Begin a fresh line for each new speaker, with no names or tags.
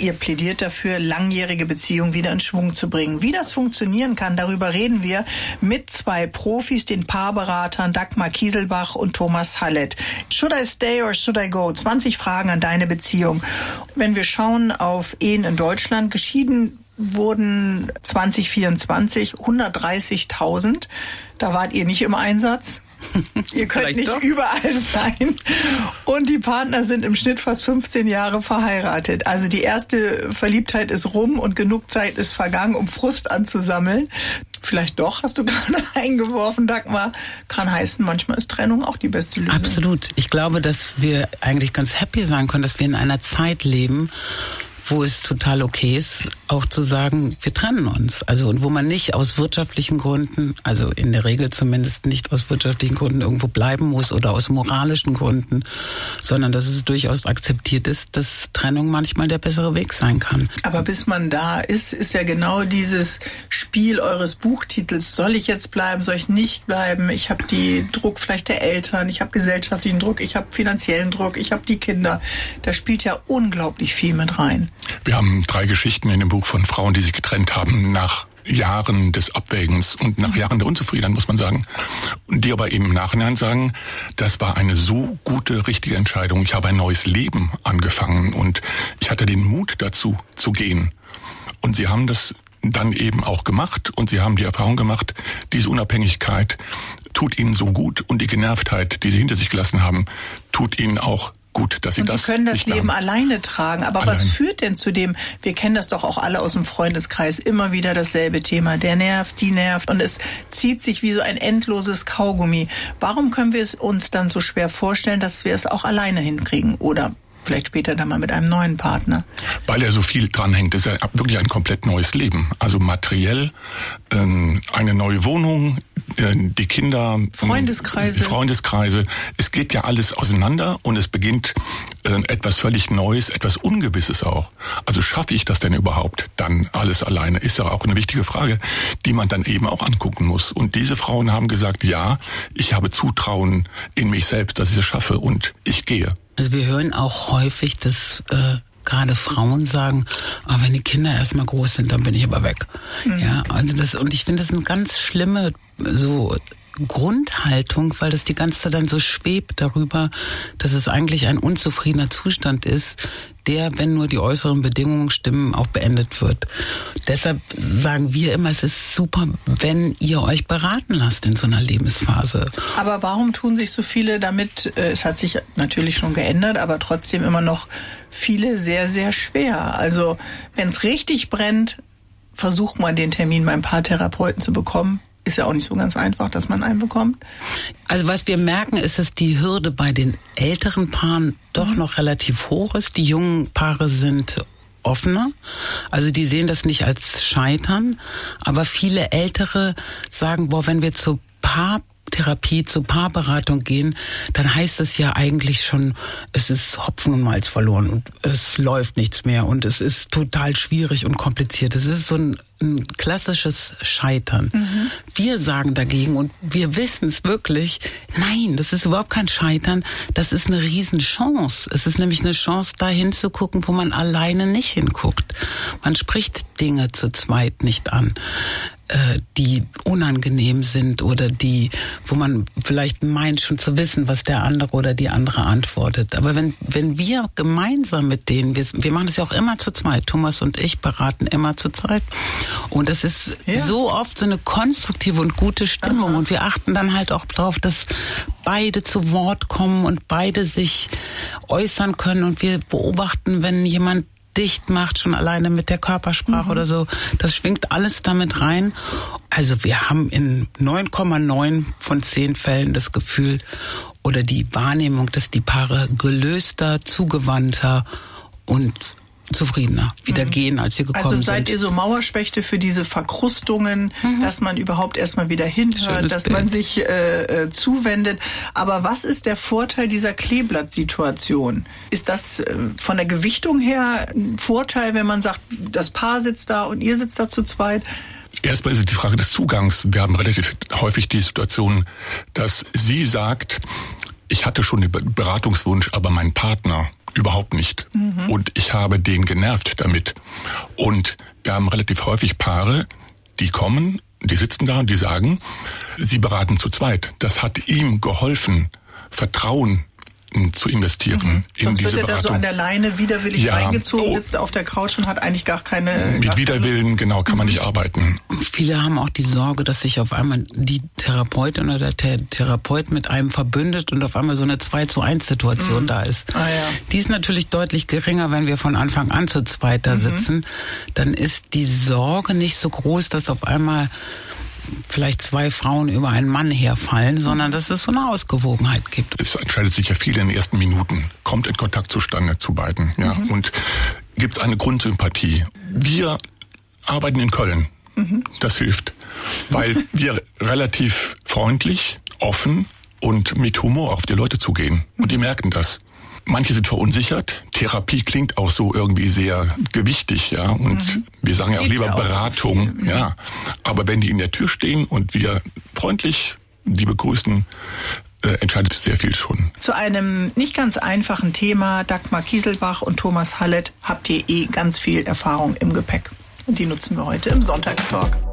ihr plädiert dafür, langjährige Beziehungen wieder in Schwung zu bringen. Wie das funktionieren kann, darüber reden wir mit 2 Profis, den Paarberatern Dagmar Kieselbach und Thomas Hallett. Should I stay or should I go? 20 Fragen an deine Beziehung. Wenn wir schauen auf Ehen in Deutschland, geschieden wurden 2024 130.000. Da wart ihr nicht im Einsatz. Ihr könnt vielleicht nicht doch überall sein. Und die Partner sind im Schnitt fast 15 Jahre verheiratet. Also die erste Verliebtheit ist rum und genug Zeit ist vergangen, um Frust anzusammeln. Vielleicht doch, hast du gerade eingeworfen, Dagmar. Kann heißen, manchmal ist Trennung auch die beste Lösung.
Absolut. Ich glaube, dass wir eigentlich ganz happy sein können, dass wir in einer Zeit leben, wo es total okay ist, auch zu sagen, wir trennen uns. Also, und wo man nicht aus wirtschaftlichen Gründen, also in der Regel zumindest nicht aus wirtschaftlichen Gründen irgendwo bleiben muss oder aus moralischen Gründen, sondern dass es durchaus akzeptiert ist, dass Trennung manchmal der bessere Weg sein kann.
Aber bis man da ist, ist ja genau dieses Spiel eures Buchtitels. Soll ich jetzt bleiben, soll ich nicht bleiben? Ich habe die Druck vielleicht der Eltern, ich habe gesellschaftlichen Druck, ich habe finanziellen Druck, ich habe die Kinder. Da spielt ja unglaublich viel mit rein.
Wir haben 3 Geschichten in dem Buch von Frauen, die sich getrennt haben nach Jahren des Abwägens und nach Jahren der Unzufriedenheit, muss man sagen. Und die aber eben im Nachhinein sagen, das war eine so gute, richtige Entscheidung. Ich habe ein neues Leben angefangen und ich hatte den Mut dazu zu gehen. Und sie haben das dann eben auch gemacht und sie haben die Erfahrung gemacht, diese Unabhängigkeit tut ihnen so gut und die Genervtheit, die sie hinter sich gelassen haben, tut ihnen auch gut, dass sie
und
das
Sie können das
nicht
Leben
haben.
alleine tragen. Aber was führt denn zu dem, wir kennen das doch auch alle aus dem Freundeskreis, immer wieder dasselbe Thema. Der nervt, die nervt und es zieht sich wie so ein endloses Kaugummi. Warum können wir es uns dann so schwer vorstellen, dass wir es auch alleine hinkriegen? Oder vielleicht später dann mal mit einem neuen Partner.
Weil er so viel dranhängt, ist er wirklich ein komplett neues Leben. Also materiell, eine neue Wohnung, die Kinder, Freundeskreise. Es geht ja alles auseinander und es beginnt etwas völlig Neues, etwas Ungewisses auch. Also schaffe ich das denn überhaupt dann alles alleine? Ist ja auch eine wichtige Frage, die man dann eben auch angucken muss. Und diese Frauen haben gesagt, ja, ich habe Zutrauen in mich selbst, dass ich es schaffe und ich gehe.
Also wir hören auch häufig, dass gerade Frauen sagen, wenn die Kinder erstmal groß sind, dann bin ich aber weg. Mhm. Ja, also das, und ich finde das eine ganz schlimme so Grundhaltung, weil das die ganze Zeit dann so schwebt darüber, dass es eigentlich ein unzufriedener Zustand ist, der, wenn nur die äußeren Bedingungen stimmen, auch beendet wird. Deshalb sagen wir immer, es ist super, wenn ihr euch beraten lasst in so einer Lebensphase.
Aber warum tun sich so viele damit, es hat sich natürlich schon geändert, aber trotzdem immer noch viele sehr, sehr schwer. Also wenn es richtig brennt, versucht man den Termin beim Paartherapeuten zu bekommen. Ist ja auch nicht so ganz einfach, dass man einen bekommt.
Also was wir merken, ist, dass die Hürde bei den älteren Paaren doch noch relativ hoch ist. Die jungen Paare sind offener. Also die sehen das nicht als Scheitern. Aber viele Ältere sagen, wenn wir zur Paartherapie, zur Paarberatung gehen, dann heißt es ja eigentlich schon, es ist Hopfen und Malz verloren und es läuft nichts mehr und es ist total schwierig und kompliziert. Es ist so ein klassisches Scheitern. Mhm. Wir sagen dagegen, und wir wissen es wirklich, nein, das ist überhaupt kein Scheitern, das ist eine Riesenchance. Es ist nämlich eine Chance, da hinzugucken, wo man alleine nicht hinguckt. Man spricht Dinge zu zweit nicht an, die unangenehm sind oder die, wo man vielleicht meint schon zu wissen, was der andere oder die andere antwortet. Aber wenn wir gemeinsam mit denen, wir machen das ja auch immer zu zweit, Thomas und ich beraten immer zu zweit, und das ist so oft so eine konstruktive und gute Stimmung. Aha. Und wir achten dann halt auch drauf, dass beide zu Wort kommen und beide sich äußern können, und wir beobachten, wenn jemand dicht macht, schon alleine mit der Körpersprache oder so. Das schwingt alles damit rein. Also wir haben in 9,9 von 10 Fällen das Gefühl oder die Wahrnehmung, dass die Paare gelöster, zugewandter und zufriedener wieder gehen, als sie gekommen sind.
Also seid ihr so Mauerspechte für diese Verkrustungen, dass man überhaupt erstmal wieder hinhört, dass man sich zuwendet. Aber was ist der Vorteil dieser Kleeblattsituation? Ist das von der Gewichtung her ein Vorteil, wenn man sagt, das Paar sitzt da und ihr sitzt da zu zweit?
Erstmal ist es die Frage des Zugangs. Wir haben relativ häufig die Situation, dass sie sagt, Ich hatte schon einen Beratungswunsch, aber mein Partner überhaupt nicht. Und ich habe den genervt damit. Und wir haben relativ häufig Paare, die kommen, die sitzen da und die sagen, sie beraten zu zweit. Das hat ihm geholfen, Vertrauen zu investieren in
Sonst
diese
wird er
Beratung.
da so an der Leine widerwillig reingezogen, sitzt auf der Couch und hat eigentlich gar keine...
Mit Widerwillen, genau, kann man nicht arbeiten.
Viele haben auch die Sorge, dass sich auf einmal die Therapeutin oder der Therapeut mit einem verbündet und auf einmal so eine 2-zu-1-Situation da ist. Die ist natürlich deutlich geringer, wenn wir von Anfang an zu zweit da sitzen. Dann ist die Sorge nicht so groß, dass auf einmal vielleicht 2 Frauen über einen Mann herfallen, sondern dass es so eine Ausgewogenheit gibt.
Es entscheidet sich ja viel in den ersten Minuten. Kommt in Kontakt zustande zu beiden. Ja? Und gibt es eine Grundsympathie. Wir arbeiten in Köln. Das hilft. Weil wir relativ freundlich, offen und mit Humor auf die Leute zugehen. Und die merken das. Manche sind verunsichert. Therapie klingt auch so irgendwie sehr gewichtig, ja. Und wir sagen ja auch lieber Beratung, ja. Aber wenn die in der Tür stehen und wir freundlich die begrüßen, entscheidet sehr viel schon.
Zu einem nicht ganz einfachen Thema, Dagmar Kieselbach und Thomas Hallett, habt ihr ganz viel Erfahrung im Gepäck. Und die nutzen wir heute im Sonntagstalk.